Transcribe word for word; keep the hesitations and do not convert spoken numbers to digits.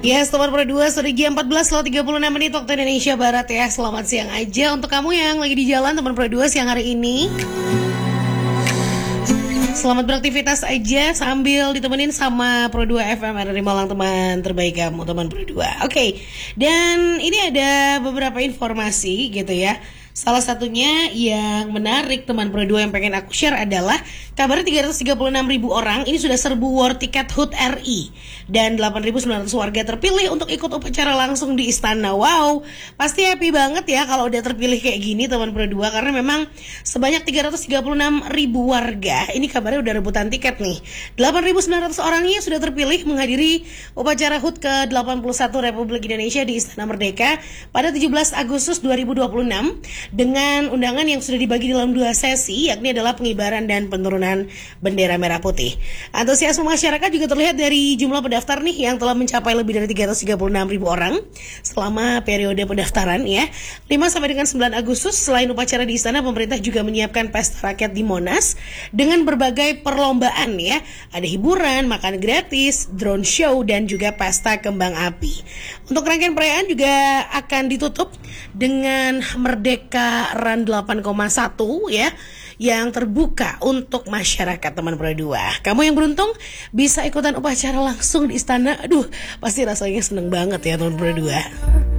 Yes, teman Pro dua, sudah jam empat belas lewat tiga puluh enam menit waktu Indonesia Barat ya. Selamat siang aja untuk kamu yang lagi di jalan, teman Pro dua siang hari ini. Selamat beraktivitas aja sambil ditemenin sama Pro dua F M dari Malang, teman terbaik kamu, teman Pro dua. Oke, okay. Dan ini ada beberapa informasi gitu ya. Salah satunya yang menarik teman Pro dua yang pengen aku share adalah kabarnya tiga ratus tiga puluh enam ribu orang ini sudah serbu war tiket H U T R I dan delapan ribu sembilan ratus warga terpilih untuk ikut upacara langsung di istana. Wow, pasti happy banget ya kalau udah terpilih kayak gini teman Pro dua, karena memang sebanyak tiga ratus tiga puluh enam ribu warga ini kabarnya udah rebutan tiket nih. delapan ribu sembilan ratus orangnya sudah terpilih menghadiri upacara H U T ke delapan puluh satu Republik Indonesia di Istana Merdeka pada tujuh belas Agustus dua ribu dua puluh enam dengan undangan yang sudah dibagi dalam dua sesi, yakni adalah pengibaran dan penurunan bendera merah putih. Antusiasme masyarakat juga terlihat dari jumlah pendaftar nih yang telah mencapai lebih dari tiga ratus tiga puluh enam ribu orang selama periode pendaftaran ya. lima sampai dengan sembilan Agustus selain upacara di istana, pemerintah juga menyiapkan pesta rakyat di Monas dengan berbagai perlombaan ya. Ada hiburan, makan gratis, drone show dan juga pesta kembang api. Untuk rangkaian perayaan juga akan ditutup dengan Merdeka Run delapan koma satu ya, yang terbuka untuk masyarakat teman Pro dua. Kamu yang beruntung bisa ikutan upacara langsung di istana. Aduh, pasti rasanya seneng banget ya teman Pro dua.